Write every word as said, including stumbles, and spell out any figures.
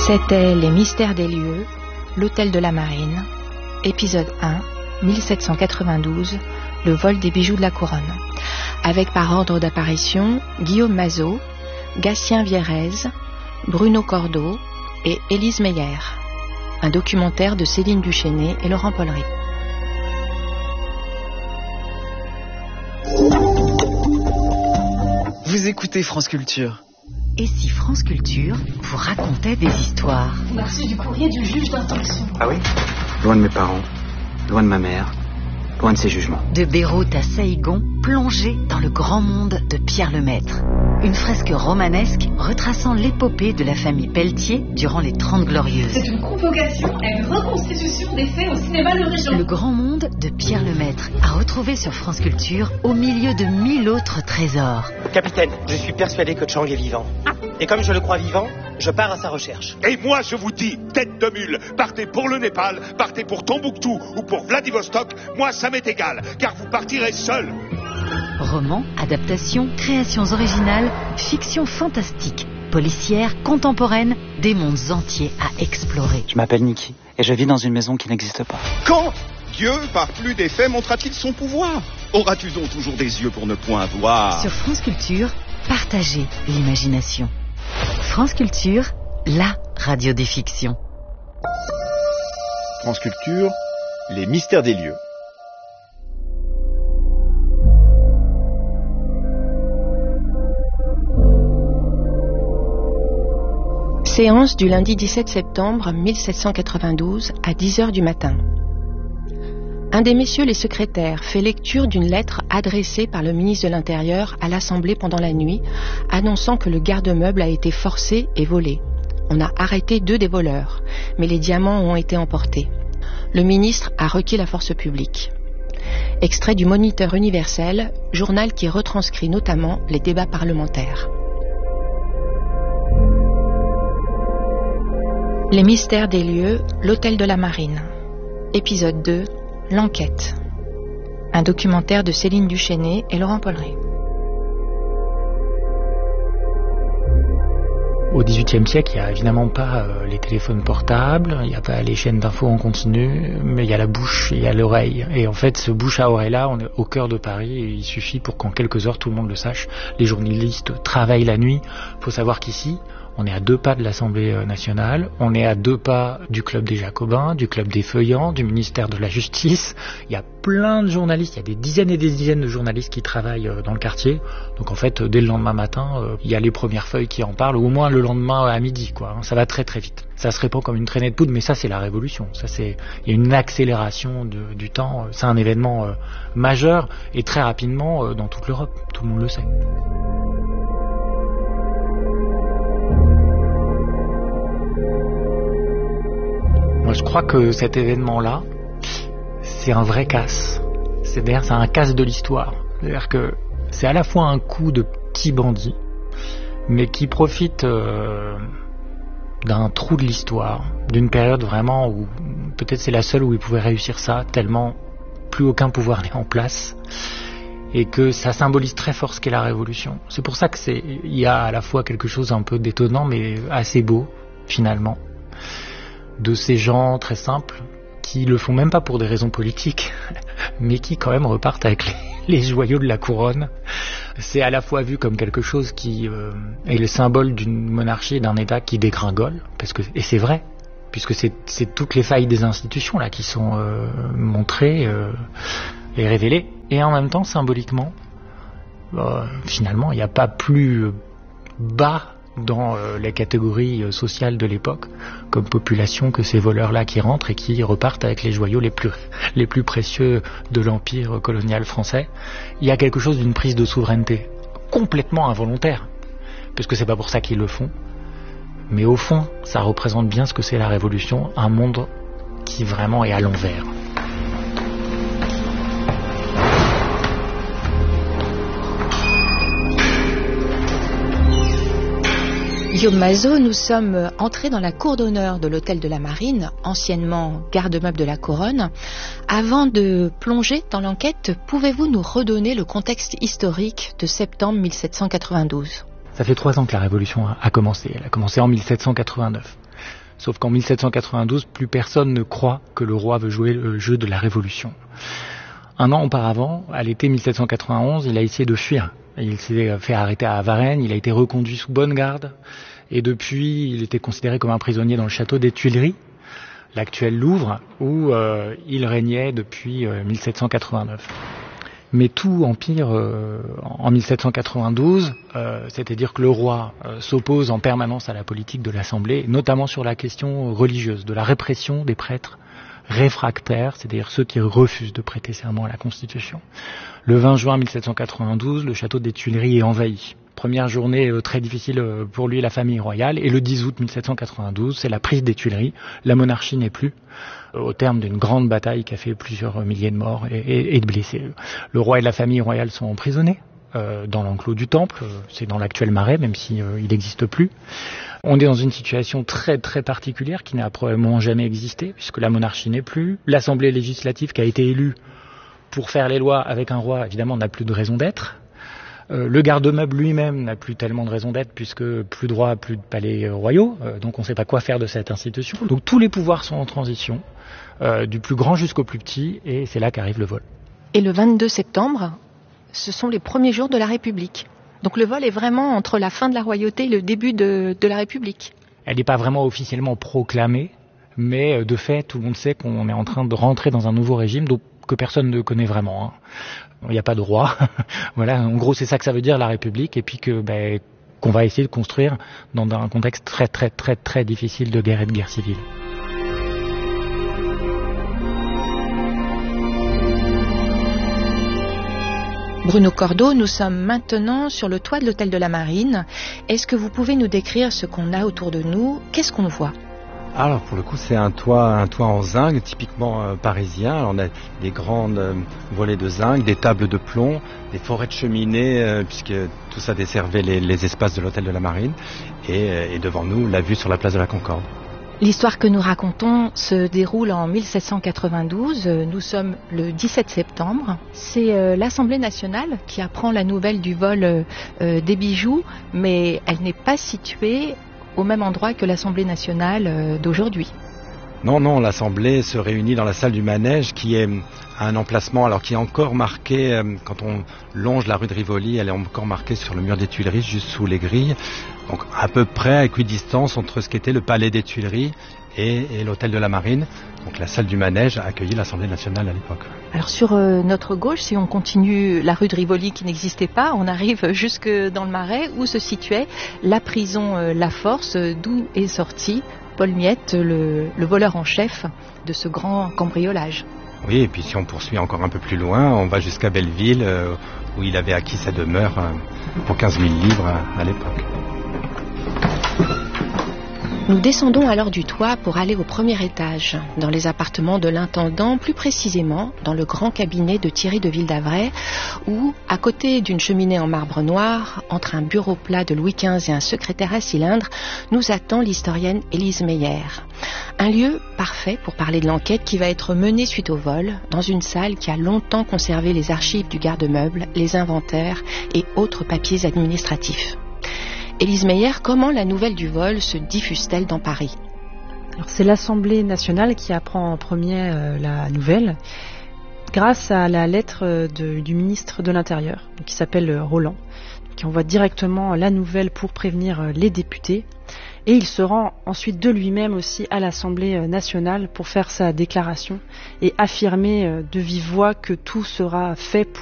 C'était Les Mystères des lieux, l'Hôtel de la Marine, épisode un, mille sept cent quatre-vingt-douze, le vol des bijoux de la couronne, avec par ordre d'apparition Guillaume Mazot, Gatien Vierez, Bruno Cordeau et Élise Meyer. Un documentaire de Céline Duchesnay et Laurent Pollery. Vous écoutez France Culture. Et si France Culture vous racontait des histoires? On a reçu du courrier du juge d'instruction. Ah oui? Loin de mes parents, loin de ma mère, loin de ses jugements. De Beyrouth à Saïgon, plongé dans le grand monde de Pierre Lemaître. Une fresque romanesque retraçant l'épopée de la famille Pelletier durant les Trente Glorieuses. C'est une convocation à une reconstitution des faits au cinéma de Régent. Le grand monde de Pierre Lemaître, à retrouver sur France Culture au milieu de mille autres trésors. Capitaine, je suis persuadé que Chang est vivant. Et comme je le crois vivant, je pars à sa recherche. Et moi je vous dis, tête de mule, partez pour le Népal, partez pour Tombouctou ou pour Vladivostok, moi ça m'est égal, car vous partirez seul. Romans, adaptations, créations originales, fiction fantastique, policière, contemporaine, des mondes entiers à explorer. Je m'appelle Niki et je vis dans une maison qui n'existe pas. Quand Dieu, par plus d'effets, montra-t-il son pouvoir? Auras-tu donc toujours des yeux pour ne point voir? Sur France Culture, partagez l'imagination. France Culture, la radio des fictions. France Culture, les mystères des lieux. Séance du lundi dix-sept septembre mille sept cent quatre-vingt-douze à dix heures du matin. Un des messieurs les secrétaires fait lecture d'une lettre adressée par le ministre de l'Intérieur à l'Assemblée pendant la nuit, annonçant que le garde-meuble a été forcé et volé. On a arrêté deux des voleurs, mais les diamants ont été emportés. Le ministre a requis la force publique. Extrait du Moniteur universel, journal qui retranscrit notamment les débats parlementaires. Les mystères des lieux, l'Hôtel de la Marine. Épisode deux, l'enquête. Un documentaire de Céline Duchesnay et Laurent Pollery. Au dix-huitième siècle, il n'y a évidemment pas euh, les téléphones portables, il n'y a pas les chaînes d'infos en continu, mais il y a la bouche et il y a l'oreille. Et en fait, ce bouche à oreille-là, on est au cœur de Paris et il suffit pour qu'en quelques heures, tout le monde le sache. Les journalistes travaillent la nuit. Il faut savoir qu'ici, on est à deux pas de l'Assemblée nationale, on est à deux pas du Club des Jacobins, du Club des Feuillants, du ministère de la Justice. Il y a plein de journalistes, il y a des dizaines et des dizaines de journalistes qui travaillent dans le quartier. Donc en fait, dès le lendemain matin, il y a les premières feuilles qui en parlent, ou au moins le lendemain à midi, quoi. Ça va très très vite. Ça se répand comme une traînée de poudre, mais ça c'est la révolution. Ça c'est, il y a une accélération de, du temps. C'est un événement euh, majeur et très rapidement euh, dans toute l'Europe. Tout le monde le sait. Moi, je crois que cet événement-là, c'est un vrai casse. C'est-à-dire, c'est un casse de l'histoire. C'est-à-dire que c'est à la fois un coup de petits bandits, mais qui profite euh, d'un trou de l'histoire, d'une période vraiment où peut-être c'est la seule où ils pouvaient réussir ça, tellement plus aucun pouvoir n'est en place, et que ça symbolise très fort ce qu'est la Révolution. C'est pour ça que c'est, il y a à la fois quelque chose un peu d'étonnant, mais assez beau, finalement, de ces gens très simples qui le font même pas pour des raisons politiques, mais qui quand même repartent avec les, les joyaux de la couronne. C'est à la fois vu comme quelque chose qui euh, est le symbole d'une monarchie et d'un État qui dégringole, parce que, et c'est vrai, puisque c'est, c'est toutes les failles des institutions là qui sont euh, montrées euh, et révélées, et en même temps symboliquement, euh, finalement, il n'y a pas plus bas dans euh, les catégories euh, sociales de l'époque comme population que ces voleurs-là qui rentrent et qui repartent avec les joyaux les plus, les plus précieux de l'empire colonial français. Il y a quelque chose d'une prise de souveraineté complètement involontaire, parce que c'est pas pour ça qu'ils le font, mais au fond ça représente bien ce que c'est la Révolution, un monde qui vraiment est à l'envers. Guillaume Mazot, nous sommes entrés dans la cour d'honneur de l'Hôtel de la Marine, anciennement garde-meuble de la Couronne. Avant de plonger dans l'enquête, pouvez-vous nous redonner le contexte historique de septembre mille sept cent quatre-vingt-douze ? Ça fait trois ans que la Révolution a commencé. Elle a commencé en mille sept cent quatre-vingt-neuf. Sauf qu'en mille sept cent quatre-vingt-douze, plus personne ne croit que le roi veut jouer le jeu de la Révolution. Un an auparavant, à l'été mille sept cent quatre-vingt-onze, il a essayé de fuir. Il s'est fait arrêter à Varennes, il a été reconduit sous bonne garde, et depuis, il était considéré comme un prisonnier dans le château des Tuileries, l'actuel Louvre, où euh, il régnait depuis euh, mille sept cent quatre-vingt-neuf. Mais tout empire euh, en mille sept cent quatre-vingt-douze, euh, c'est-à-dire que le roi euh, s'oppose en permanence à la politique de l'Assemblée, notamment sur la question religieuse, de la répression des prêtres réfractaires, c'est-à-dire ceux qui refusent de prêter serment à la Constitution. Le vingt juin mille sept cent quatre-vingt-douze, le château des Tuileries est envahi. Première journée euh, très difficile euh, pour lui et la famille royale, et le dix août mille sept cent quatre-vingt-douze, c'est la prise des Tuileries, la monarchie n'est plus, euh, au terme d'une grande bataille qui a fait plusieurs milliers de morts et, et, et de blessés. Le roi et la famille royale sont emprisonnés euh, dans l'enclos du Temple, euh, c'est dans l'actuel Marais, même si euh, il n'existe plus. On est dans une situation très très particulière qui n'a probablement jamais existé, puisque la monarchie n'est plus, l'Assemblée législative qui a été élue pour faire les lois avec un roi, évidemment, n'a plus de raison d'être. Euh, le garde-meuble lui-même n'a plus tellement de raison d'être puisque plus de rois, plus de palais euh, royaux, euh, donc on ne sait pas quoi faire de cette institution. Donc tous les pouvoirs sont en transition, euh, du plus grand jusqu'au plus petit, et c'est là qu'arrive le vol. Et le vingt-deux septembre, ce sont les premiers jours de la République. Donc le vol est vraiment entre la fin de la royauté et le début de, de la République. Elle n'est pas vraiment officiellement proclamée, mais de fait, tout le monde sait qu'on est en train de rentrer dans un nouveau régime donc, que personne ne connaît vraiment. Hein. Il n'y a pas de roi. Voilà, en gros, c'est ça que ça veut dire, la République, et puis que ben, qu'on va essayer de construire dans un contexte très très très très difficile de guerre et de guerre civile. Bruno Cordeau, nous sommes maintenant sur le toit de l'hôtel de la Marine. Est-ce que vous pouvez nous décrire ce qu'on a autour de nous? Qu'est-ce qu'on voit? Alors pour le coup c'est un toit, un toit en zinc typiquement euh, parisien. Alors, on a des grandes euh, volets de zinc, des tables de plomb, des forêts de cheminées euh, puisque tout ça desservait les, les espaces de l'hôtel de la Marine et, euh, et devant nous la vue sur la place de la Concorde. L'histoire que nous racontons se déroule en mille sept cent quatre-vingt-douze. Nous sommes le dix-sept septembre. C'est euh, l'Assemblée nationale qui apprend la nouvelle du vol euh, des bijoux, mais elle n'est pas située au même endroit que l'Assemblée nationale euh, d'aujourd'hui. Non, non, l'Assemblée se réunit dans la salle du Manège qui est à un emplacement alors qui est encore marqué, euh, quand on longe la rue de Rivoli, elle est encore marquée sur le mur des Tuileries, juste sous les grilles. Donc à peu près à équidistance entre ce qu'était le palais des Tuileries et, et l'hôtel de la Marine. Donc la salle du Manège a accueilli l'Assemblée nationale à l'époque. Alors sur euh, notre gauche, si on continue la rue de Rivoli qui n'existait pas, on arrive jusque dans le Marais où se situait la prison euh, La Force, d'où est sorti Paul Miette, le, le voleur en chef de ce grand cambriolage. Oui, et puis si on poursuit encore un peu plus loin, on va jusqu'à Belleville euh, où il avait acquis sa demeure euh, pour quinze mille livres à, à l'époque. Nous descendons alors du toit pour aller au premier étage, dans les appartements de l'intendant, plus précisément dans le grand cabinet de Thierry de Ville-d'Avray, où, à côté d'une cheminée en marbre noir, entre un bureau plat de Louis quinze et un secrétaire à cylindre, nous attend l'historienne Élise Meyer. Un lieu parfait pour parler de l'enquête qui va être menée suite au vol, dans une salle qui a longtemps conservé les archives du garde-meuble, les inventaires et autres papiers administratifs. Élise Meyer, comment la nouvelle du vol se diffuse-t-elle dans Paris? Alors, c'est l'Assemblée nationale qui apprend en premier euh, la nouvelle grâce à la lettre de, du ministre de l'Intérieur, qui s'appelle Roland, qui envoie directement la nouvelle pour prévenir les députés. Et il se rend ensuite de lui-même aussi à l'Assemblée nationale pour faire sa déclaration et affirmer de vive voix que tout sera fait pour